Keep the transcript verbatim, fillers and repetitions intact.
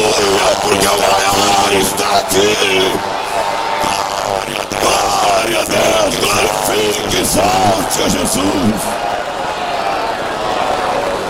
porque o maior está aqui. Glória a Deus, glorifique, exalte a Jesus.